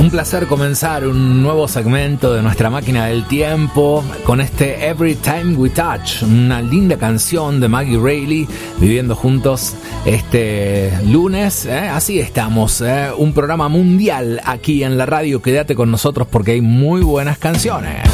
Un placer comenzar un nuevo segmento de nuestra máquina del tiempo con este Every Time We Touch, una linda canción de Maggie Reilly, viviendo juntos este lunes. Así estamos, un programa mundial aquí en la radio. Quédate con nosotros porque hay muy buenas canciones.